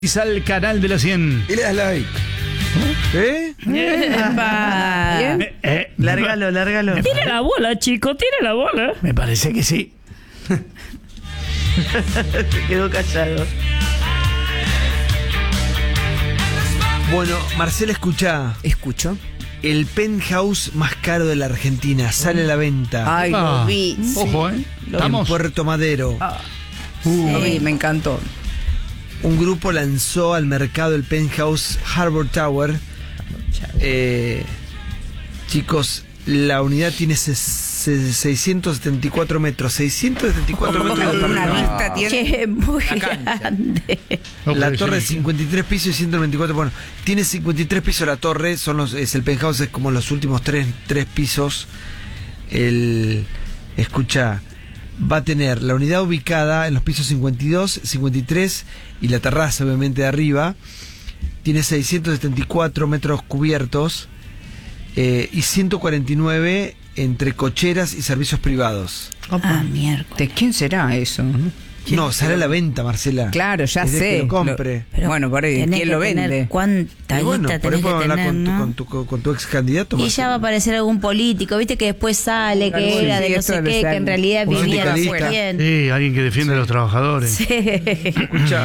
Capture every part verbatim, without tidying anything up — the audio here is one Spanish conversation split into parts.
Al canal de la cien. Y le das like. ¿Eh? Epa. Eh, eh, Lárgalo, lárgalo. Tire la bola, chico, tire la bola. Me parece que sí. Se quedó callado. Bueno, Marcela, escucha. Escucho. El penthouse más caro de la Argentina sale a la venta. Ay, Ah, lo vi. Ojo, ¿eh? En Estamos. Puerto Madero. Lo vi, me encantó. Un grupo lanzó al mercado el penthouse Harbor Tower. Eh, chicos, la unidad tiene ses- ses- seiscientos setenta y cuatro metros. seiscientos setenta y cuatro metros de Una departamento. vista tiene. Che, muy Una cancha. grande. No, La porque torre de sí. cincuenta y tres pisos y ciento veinticuatro. Bueno, tiene cincuenta y tres pisos la torre. Son los, es el penthouse, es como los últimos tres, tres pisos. El. Escucha. Va a tener la unidad ubicada en los pisos cincuenta y dos, cincuenta y tres y la terraza, obviamente, de arriba. Tiene seiscientos setenta y cuatro metros cubiertos eh, y ciento cuarenta y nueve entre cocheras y servicios privados. Ah, miércoles. ¿De quién será eso? No, sale a la venta, Marcela. Claro, ya Es de sé. que lo compre. Lo- bueno, por ahí, Tenés ¿quién que lo tener vende? ¿Cuánta Y bueno, guita por ahí tenés que podemos hablar tener, con, tu, no? con, tu, con tu ex candidato. Y ya va a aparecer algún político, viste que después sale Claro, que sí, era sí, de no esto sé de qué, ser que en realidad un vivía no sé sindicalista. quién. Sí, alguien que defiende a los trabajadores. Sí. Escucha,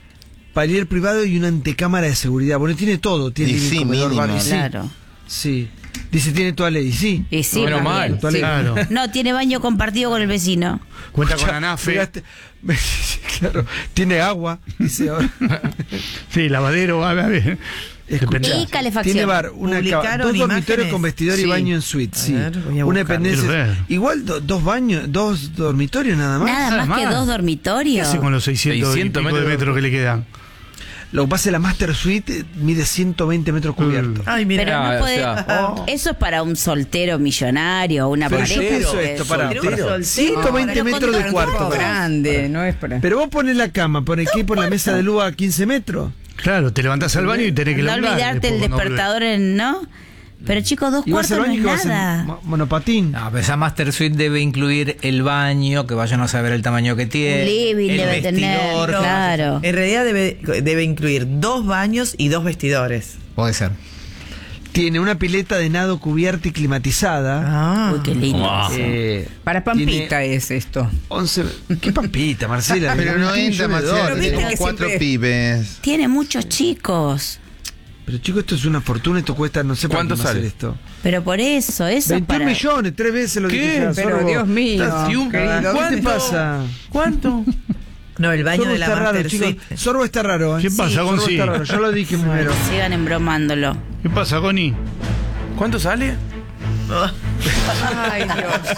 palier privado y una antecámara de seguridad. Bueno, tiene todo. Tiene Y living, sí, comedor, mínimo. bar, y sí. Claro. Sí. Dice, tiene toalete. Y sí. Y sí, Menos más mal. bien, sí. Claro. No, tiene baño compartido con el vecino. Cuenta con Escucha, ANAFE. llegaste- claro, tiene agua. Dice, ahora. Sí, lavadero, a ver. Escucha, Y calefacción. tiene bar, una Publicaron cama, dos dormitorios imágenes. con vestidor y Sí. baño en suite. A Sí. ver, voy a Una buscar. dependencia. Quiero ver. Igual do- dos baños, dos dormitorios nada más. Nada Nada más que más. dos ¿Qué dormitorios. hace con los seiscientos, seiscientos y pico de metros? metros que le quedan? Lo que pasa es que la Master Suite eh, mide ciento veinte metros cubiertos. Ay, mira. Pero Ah, no o puede. sea, Eso es para un soltero millonario o una Pero pareja. yo pienso que- esto, para Soltero. ciento veinte pero metros con de cuarto. todo. Grande, no es para. Pero vos ponés la cama, ponés aquí por la mesa de luz a quince metros. Claro, te levantás al baño y tenés que No laburar olvidarte el después cuando despertador en, ¿no? Pero chicos, dos Y vas cuartos al no baño y es que vas en nada. mo- monopatín. No, pero esa Master Suite debe incluir el baño, que vayan a saber el tamaño que tiene. Un living el debe tener, vestidor. claro. En realidad debe, debe incluir dos baños y dos vestidores. Puede ser. Tiene una pileta de nado cubierta y climatizada. Ah. Uy, qué lindo. Wow. Eh, Para Pampita tiene es esto. once. ¿Qué pampita, Marcela? Pero no Un entra, millón de Marcela, dólares. viste tenemos que cuatro siempre- pibes. Tiene muchos chicos. Pero chicos, esto es una fortuna, esto cuesta, no sé para ¿Cuánto qué va a sale? hacer esto. Pero por eso, eso veintiún para. millones, tres veces lo ¿Qué? dije ya, Pero Sorbo. Dios mío, Estás- un- querido. ¿Qué te pasa? ¿Cuánto? No, el baño Sorbo de la está raro, Master chicos. Suite. Sorbo está raro, ¿eh? ¿Qué pasa, Sorbo Gonzi? está raro, yo lo dije primero. Sigan embromándolo. ¿Qué pasa, Goni? ¿Cuánto sale? Ay, Dios.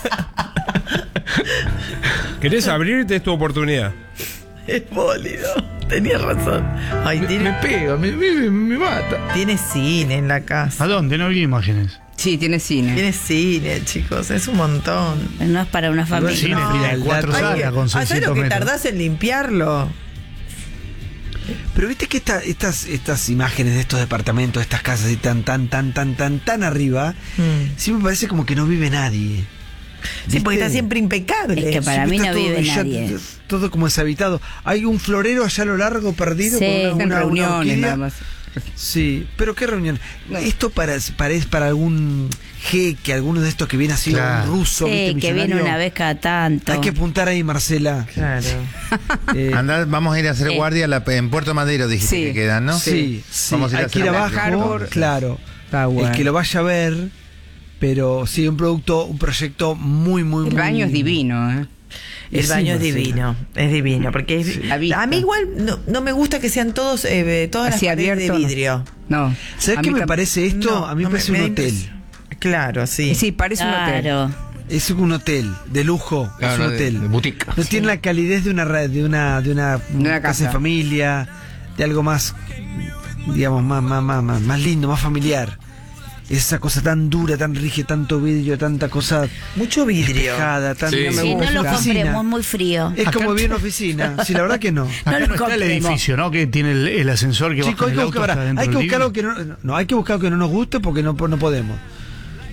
¿Querés abrirte? Es tu oportunidad. Es bólido. Tenías razón. Ay, Me tiene, pega, me, me, me mata. tiene cine en la casa. ¿A dónde? No vi imágenes. Sí, tiene cine. Tiene cine, chicos. Es un montón. No es para una familia. Cine, no. mira, cuatro Ay, salas con ¿Sabes lo seiscientos que metros. tardás en limpiarlo? Pero viste que esta, estas, estas imágenes de estos departamentos, de estas casas y tan, tan, tan, tan, tan, tan arriba, Mm. sí me parece como que no vive nadie. Sí, porque ¿Viste? está siempre impecable. Es que para mí Está no vive ya- nadie. Todo como deshabitado. Hay un florero allá a lo largo perdido. Sí. con una- En una- una reuniones orquídea. nada más. Sí, pero qué reunión. Esto para, para, es para algún jeque, alguno de estos que viene así, Claro. un ruso. Sí, ¿viste? que viene millonario. una vez cada tanto. Hay que apuntar ahí, Marcela. Claro. Eh, Andá, vamos a ir a hacer Sí. guardia a la- en Puerto Madero, dijiste Sí. que quedan, ¿no? sí, sí. Vamos a ir a hay que ir hacer la abajo. Harbor. Claro. Tower. El que lo vaya a ver, pero sí, un producto, un proyecto muy, muy, El muy. baño es divino, ¿eh? El Sí, baño es Marcela. divino, es divino, porque es- La vista. a mí igual no, no me gusta que sean todos eh, todas Así las paredes abierto, de no. vidrio. No. ¿Sabes A qué mí me tam- parece esto? No, a mí me no parece me un da hotel. impresión. Claro, sí. Sí, parece un hotel. Claro. Es un hotel de lujo, Claro, es un de- hotel. de boutique. No tiene la calidez de una ra- de una de una, una casa casa. de familia, de algo más, digamos, más más más más, más lindo, más familiar. Esa cosa tan dura, tan rígida, tanto vidrio, tanta cosa Mucho vidrio. despejada, tan Sí. me Sí, gusta. no lo Oficina. compremos, muy frío. Es como bien oficina. Sí, la verdad que no. Acá lo no, está el compremos. edificio, ¿no? Que tiene el, el ascensor que Chicos, baja hay el que auto buscar, hasta dentro hay que del buscar algo living. que no, no, hay que buscar algo que no nos guste porque no, no podemos.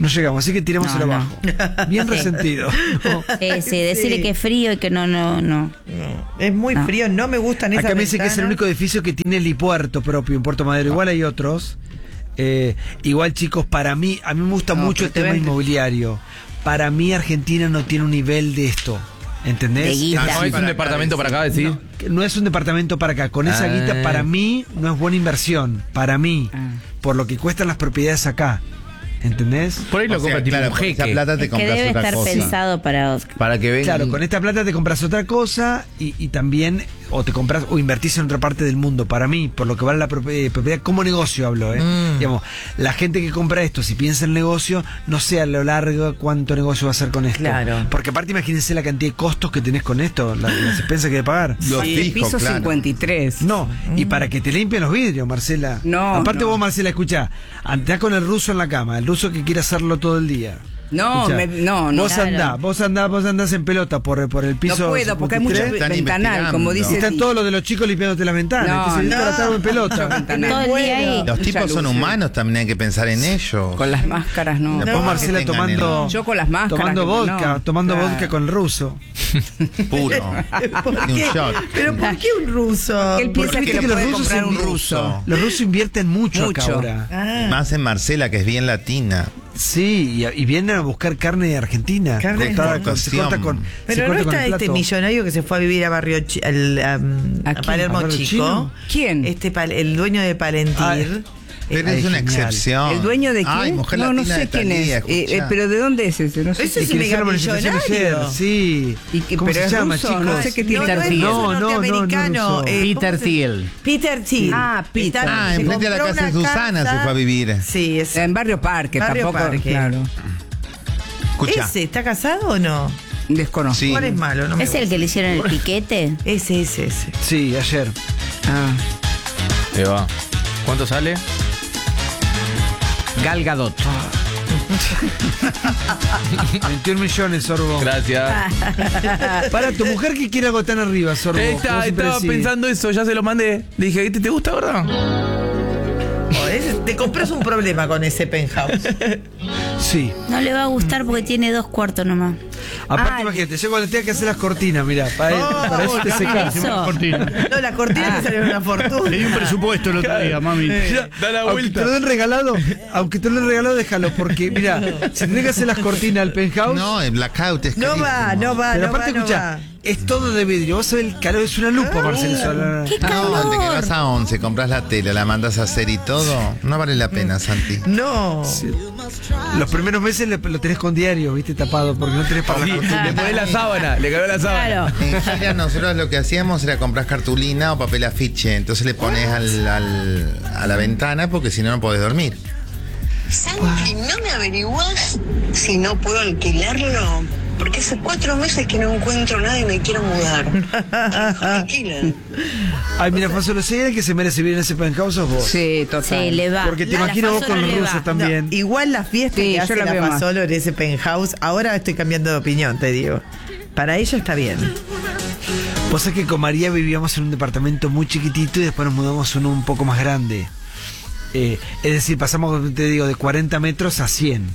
No llegamos, así que tirámoselo No, no. abajo. Bien resentido. No. Eh, sí, decirle Sí. que es frío y que no, no, no. No, es muy No. frío, no me gustan esas Acá me dice que es el ventanas. único edificio que tiene helipuerto propio en Puerto Madero. Igual hay otros. Eh, igual, chicos, para mí, a mí me gusta No, mucho el pero te tema ven- inmobiliario. Para mí, Argentina no tiene un nivel de esto. ¿Entendés? De guita. Es No, decir, es un departamento para acá, decís. No, que no es un departamento para acá. Con esa Ah. guita, para mí, no es buena inversión. Para mí. Ah. Por lo que cuestan las propiedades acá. ¿Entendés? Por ahí lo O sea, compra tipo claro, un con esa jeque. plata te Es que compras debe otra estar cosa. pensado para... Para que vengan. Claro, con esta plata te compras otra cosa y, y también o te compras o invertís en otra parte del mundo. Para mí, por lo que vale la propi- propiedad, como negocio hablo, ¿eh? Mm. Digamos, la gente que compra esto, si piensa en negocio, no sé a lo largo cuánto negocio va a hacer con esto. Claro. Porque aparte imagínense la cantidad de costos que tenés con esto, la- las expensas que hay que pagar. Los Sí, fijos, piso claro. cincuenta y tres. No, y para que te limpien los vidrios, Marcela. No, Aparte no. vos, Marcela, escuchá, andá con el ruso en la cama, el ruso que quiere hacerlo todo el día. No, Escuchá, me- no, no. Vos Claro. andás, vos andás, vos andás en pelota por, por el piso. No puedo, porque hay mucho cincuenta y tres. Están ventanal, como investigando. dice. Y están todos los de los chicos limpiándote las ventanas. No, y te se dedican no. a estar en pelota. Ventanal. Todo el día ahí. Los tipos son Luces. humanos, también hay que pensar en ellos. Con las máscaras, no. Después No, Marcela que tengan tomando, el- Yo con las máscaras, tomando que- vodka, no, tomando claro. vodka con el ruso. Puro. ¿Por Ni un qué? shot. ¿Pero por qué un ruso? Él piensa Porque que viste lo que los puede rusos comprar un invierten- ruso. Los rusos invierten mucho, acá Mucho. ahora. Ah, Más en Marcela, que es bien latina. Sí, y, y vienen a buscar carne de Argentina. Carne cortada de con- se corta con, se pero no corta con está el este plato. millonario que se fue a vivir a Barrio Chi- al, am, ¿A a quién? Palermo ¿A Barrio Chico. Chino? ¿Quién? Este pal- el dueño de Palentir. Ah, Pero Ay, es una genial. excepción. ¿El dueño de quién? Ay, mujer no, no latina sé de quién Talía, es. Eh, escuchá. eh, pero ¿de dónde es ese? No sé. Ese Y es que un le hicieron mega la manifestación millonario. ayer, sí. ¿Y qué- ¿Cómo pero se es llama, ruso? chicos? No sé qué tiene. No, no es No, ruso, no, no, no norteamericano. ruso. Eh, Peter ¿cómo se- Thiel. Peter Thiel. Ah, Peter. Está- Ah, se enfrente a la compró casa de una Susana casa- se fue a vivir. Sí, es. En Barrio Parque, Barrio tampoco. Parque. Claro. Escucha. ¿Ese está casado o no? Desconozco. Sí. ¿Cuál es malo? No me ¿Es el que le hicieron el piquete? gusta. Ese, ese, ese. Sí, ayer. Ah. Ahí va. ¿Cuánto sale? Gal Gadot. veintiún millones, Sorbo. Gracias. Para tu mujer que quiere algo tan arriba, Sorbo. Esta- Vos siempre estaba decís. pensando eso, ya se lo mandé. Le dije, ¿te, te gusta, verdad? Oh, ese- te compras un problema con ese penthouse. Sí. No le va a gustar porque tiene dos cuartos nomás. Aparte, Ah, imagínate, yo cuando tenga que hacer las cortinas, mira, para, Oh, para eso te secas. eso. Una cortina. No, la cortina te salió una fortuna. Le di un presupuesto el otro día, mami. Da la Aunque vuelta. te lo den regalado, aunque te lo den regalado, déjalo, porque mira, si tenés que hacer las cortinas al penthouse, No, el blackout es No va, carísimo. no va, pero no va, aparte no escucha, va. es todo de vidrio, vos sabés el calor, es una lupa, Marcelo. Sola. ¡Qué No, de que calor! vas a once, compras la tele, la mandas a hacer y todo, no vale la pena, Santi. No. Los primeros meses le- lo tenés con diario, viste, tapado, porque no tenés para la Sí, cortina. le pones la sábana, le cayó la sábana. Claro. En Gira nosotros lo que hacíamos era comprar cartulina o papel afiche, entonces le pones al, al- a la ventana porque si no no podés dormir. Santi, ¿no me averiguás si no puedo alquilarlo? Porque hace cuatro meses que no encuentro nada y me quiero mudar. Tranquila. Ay, mira, Fasolo, si hay alguien que se merece vivir en ese penthouse sos vos. Sí, total. Sí, le va. Porque te La- la imagino vos Fasolo con los le rusos va. también. No, igual la fiesta Sí, que yo hace la la veo más. Fasolo en ese penthouse, ahora estoy cambiando de opinión, te digo. Para ella está bien. Vos sabés que con María vivíamos en un departamento muy chiquitito y después nos mudamos a uno un poco más grande. Eh, es decir, pasamos, te digo, de cuarenta metros a cien.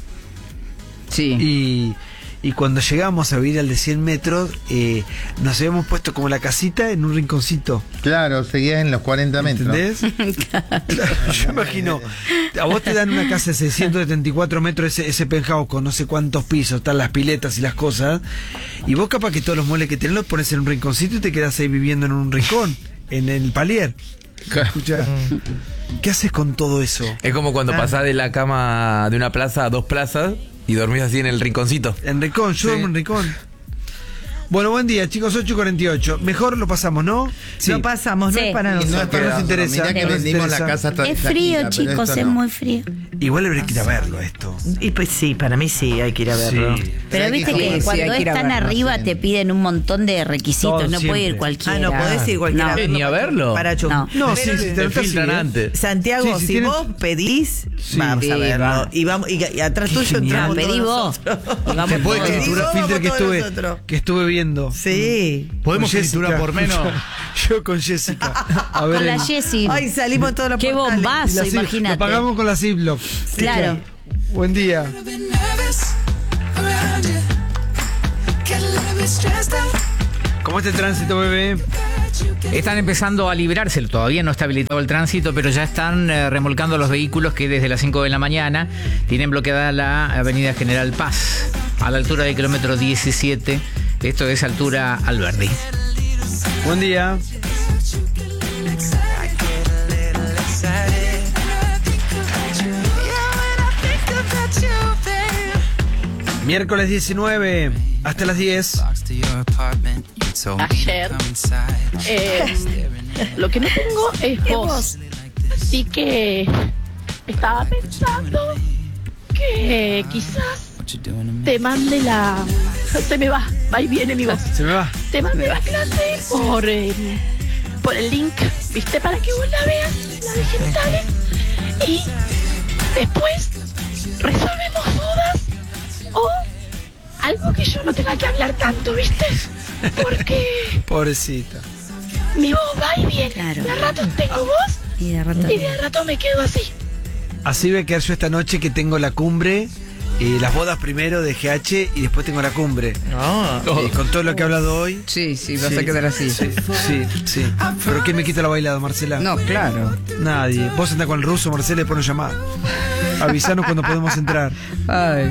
Sí. Y, y cuando llegamos a vivir al de cien metros, eh, nos habíamos puesto como la casita en un rinconcito. Claro, seguías en los cuarenta metros. ¿Entendés? Claro, yo imagino, a vos te dan una casa de seiscientos setenta y cuatro metros, ese, ese penthouse con no sé cuántos pisos, están las piletas y las cosas, y vos capaz que todos los muebles que tenés los pones en un rinconcito y te quedás ahí viviendo en un rincón, en el palier. Escuchá, ¿qué haces con todo eso? Es como cuando pasás de la cama de una plaza a dos plazas y dormís así en el rinconcito. En rincón, yo duermo en rincón. Bueno, buen día, chicos, ocho y cuarenta y ocho. Mejor lo pasamos, ¿no? Sí. Lo pasamos, no Sí. es para Y no nosotros. es para nos nosotros. interesa, Mirá que no nos vendimos interesa. la casa hasta Es esta frío, gira, pero chicos, esto es no. muy frío. Igual habría que ir a verlo esto. Y pues sí, para mí sí, hay que ir a verlo. Sí. Pero hay viste que- que Sí, sí, cuando hay que ir a es tan verlo, arriba sí. te piden un montón de requisitos, Todo, no puede ir siempre. cualquiera. Ah, no podés ir cualquiera. No. a verlo. Ni a verlo. Para chu- No. No, Pero- sí, sí, te Te lo filtran sí, ¿eh? antes. Santiago, Sí, sí, si tienen- vos pedís, Sí. vamos Sí, a verlo. va. Y, vamos, y, y atrás tuyo genial. entramos Pedí todos vos. nosotros. Y vamos Se puede todos. escritura, Vamos filter que todos estuve, nosotros. que estuve viendo. Sí. ¿Podemos Con escriturar Jessica. por menos? Yo con Jessica. A ver, Con la el- Jessie. Ay, salimos todos los Qué portales. y bombazo, la Zip- imagínate. Lo pagamos con la Ziploc. Claro. Buen día. ¿Cómo está el tránsito, bebé? Están empezando a liberarse, todavía no está habilitado el tránsito, pero ya están eh, remolcando los vehículos que desde las cinco de la mañana tienen bloqueada la avenida General Paz, a la altura del kilómetro diecisiete, esto es altura Alberdi. Buen día. Miércoles diecinueve, hasta las diez. Ayer, eh, lo que no tengo es voz. Así que estaba pensando que quizás te mande la... Se me va, va y viene mi voz. Se me va. Te mande la clase por, eh, por el link, ¿viste? Para que vos la veas, la de genitales. Y después resolvemos dudas o algo que yo no tenga que hablar tanto, ¿viste? Porque pobrecita, mi voz va y viene. Claro. De rato tengo voz Y de rato. y de rato me quedo así. así voy a quedar yo esta noche, que tengo la cumbre, eh, las bodas primero de G H y después tengo la cumbre. No. Eh, con todo lo que he hablado hoy. Sí, sí, vas Sí, a quedar así. Sí, sí, sí. ¿Pero quién me quita la bailada, Marcela? No, claro. Nadie. Vos andás con el ruso, Marcela, y después nos llamás. Avisanos cuando podemos entrar. Ay.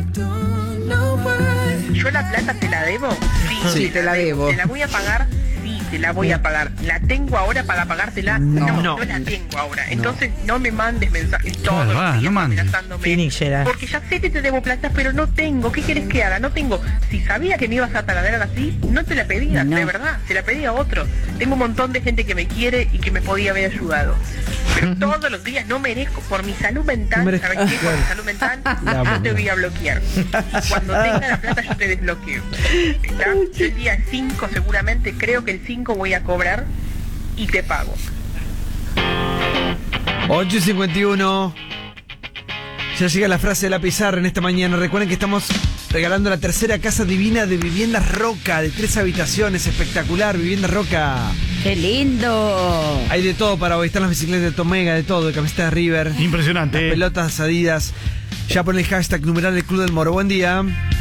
¿Yo la plata te la debo? Sí, Sí, te la debo. ¿Te la voy a pagar? Sí, te la voy a pagar. ¿La tengo ahora para pagártela? No. No, No. no la tengo ahora. Entonces no me mandes mensajes todos Claro, los va, días no mandes. amenazándome. Phoenix, Gerard. Porque ya sé que te debo plata, pero no tengo. ¿Qué quieres que haga? No tengo. Si sabía que me ibas a taladrar así, no te la pedía, No. de verdad. Se la pedía a otro. Tengo un montón de gente que me quiere y que me podía haber ayudado. Pero todos los días no merezco, por mi salud mental, No merezco. ¿sabes qué? Por mi salud mental, La yo amo. te voy a bloquear. Y cuando tenga la plata yo te desbloqueo. ¿Está? Yo el día cinco seguramente, creo que el cinco voy a cobrar y te pago. ocho y cincuenta y uno. Ya llega la frase de la pizarra en esta mañana. Recuerden que estamos regalando la tercera casa divina de Viviendas Roca, de tres habitaciones, espectacular, Viviendas Roca. ¡Qué lindo! Hay de todo para hoy. Están las bicicletas de Tomega, de todo, de camisetas de River. Impresionante. Las eh. pelotas Adidas. Ya pon el hashtag numeral del Club del Moro. Buen día.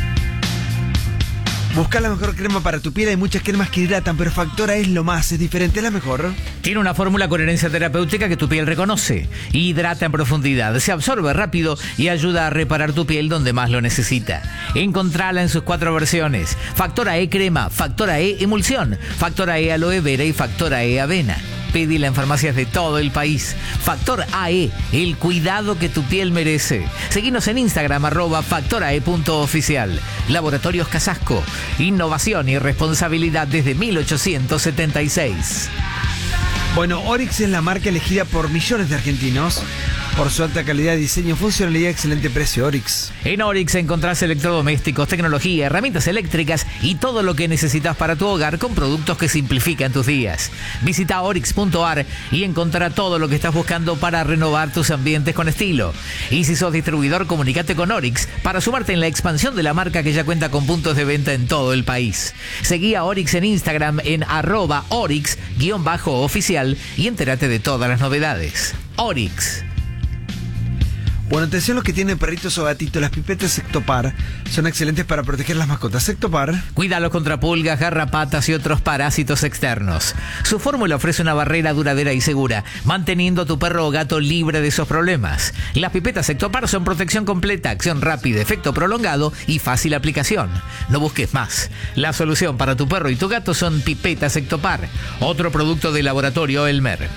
Buscar la mejor crema para tu piel. Hay muchas cremas que hidratan, pero Factora es lo más, es diferente, es la mejor. Tiene una fórmula con herencia terapéutica que tu piel reconoce. Hidrata en profundidad, se absorbe rápido y ayuda a reparar tu piel donde más lo necesita. Encontrala en sus cuatro versiones. Factora E crema, Factora E emulsión, Factora E aloe vera y Factora E avena. Pedila en farmacias de todo el país. Factor A E, el cuidado que tu piel merece. Seguinos en Instagram, arroba factorae.oficial. Laboratorios Casasco. Innovación y responsabilidad desde mil ochocientos setenta y seis. Bueno, Oryx es la marca elegida por millones de argentinos por su alta calidad, diseño, funcionalidad y excelente precio. Oryx. En Oryx encontrás electrodomésticos, tecnología, herramientas eléctricas y todo lo que necesitas para tu hogar con productos que simplifican tus días. Visita oryx punto a r y encontrará todo lo que estás buscando para renovar tus ambientes con estilo. Y si sos distribuidor, comunícate con Oryx para sumarte en la expansión de la marca, que ya cuenta con puntos de venta en todo el país. Seguí a Oryx en Instagram en arroba oryx-oficial y entérate de todas las novedades. Oryx. Bueno, atención los que tienen perritos o gatitos. Las pipetas Sectopar son excelentes para proteger las mascotas. Sectopar. Cuídalos contra pulgas, garrapatas y otros parásitos externos. Su fórmula ofrece una barrera duradera y segura, manteniendo a tu perro o gato libre de esos problemas. Las pipetas Sectopar son protección completa, acción rápida, efecto prolongado y fácil aplicación. No busques más. La solución para tu perro y tu gato son pipetas Sectopar, otro producto del laboratorio Elmer.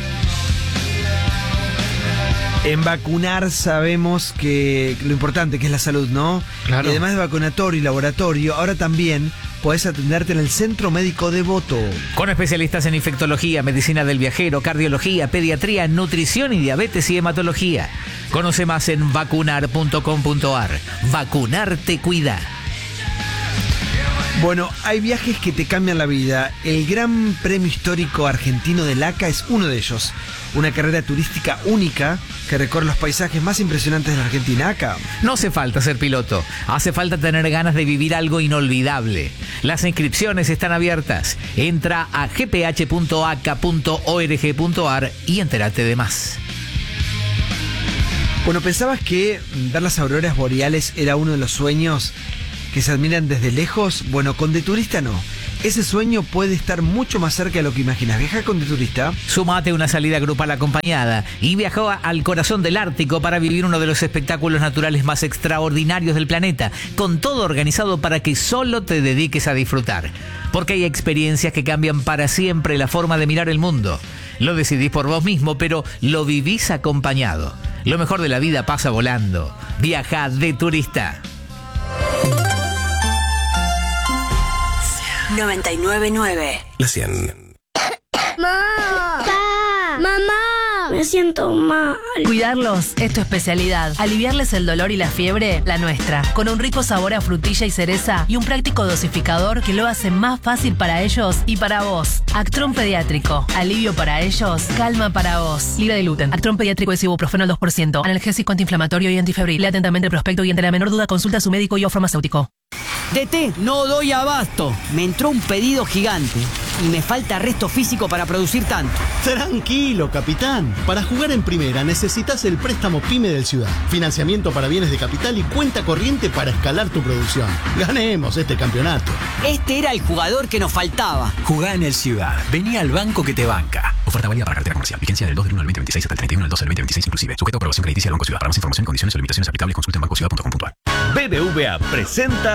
En vacunar sabemos que lo importante que es la salud, ¿no? Claro. Y además de vacunatorio y laboratorio, ahora también podés atenderte en el Centro Médico Devoto. Con especialistas en infectología, medicina del viajero, cardiología, pediatría, nutrición y diabetes y hematología. Conoce más en vacunar punto com punto a r. Vacunar te cuida. Bueno, hay viajes que te cambian la vida. El Gran Premio Histórico Argentino del A C A es uno de ellos. Una carrera turística única que recorre los paisajes más impresionantes de la Argentina. A C A. No hace falta ser piloto, hace falta tener ganas de vivir algo inolvidable. Las inscripciones están abiertas. Entra a g p h punto a c a punto org punto a r y entérate de más. Bueno, ¿pensabas que ver las auroras boreales era uno de los sueños que se admiran desde lejos? Bueno, con De Turista no. Ese sueño puede estar mucho más cerca de lo que imaginas. Viaja con De Turista. Sumate a una salida grupal acompañada y viajó al corazón del Ártico para vivir uno de los espectáculos naturales más extraordinarios del planeta, con todo organizado para que solo te dediques a disfrutar. Porque hay experiencias que cambian para siempre la forma de mirar el mundo. Lo decidís por vos mismo, pero lo vivís acompañado. Lo mejor de la vida pasa volando. Viaja De Turista. noventa y nueve punto nueve. La cien. ¡Mamá! ¡Mamá! Me siento mal. Cuidarlos es tu especialidad. Aliviarles el dolor y la fiebre, la nuestra. Con un rico sabor a frutilla y cereza y un práctico dosificador que lo hace más fácil para ellos y para vos. Actron Pediátrico. Alivio para ellos, calma para vos. Libre de gluten. Actron Pediátrico es ibuprofeno al dos por ciento. Analgésico antiinflamatorio y antifebril. Lea atentamente el prospecto y ante la menor duda consulta a su médico y o farmacéutico. D T, no doy abasto. Me entró un pedido gigante y me falta resto físico para producir tanto. Tranquilo, capitán. Para jugar en primera necesitas el préstamo PYME del Ciudad. Financiamiento para bienes de capital y cuenta corriente para escalar tu producción. Ganemos este campeonato. Este era el jugador que nos faltaba. Jugá en el Ciudad. Vení al banco que te banca. Oferta válida para cartera comercial. Vigencia del dos del uno al veinte veintiséis hasta el treinta y uno del doce del veinte veintiséis inclusive. Sujeto a aprobación crediticia del Banco Ciudad. Para más información, condiciones o limitaciones aplicables, consulta en banco ciudad punto com punto a r. B B V A presenta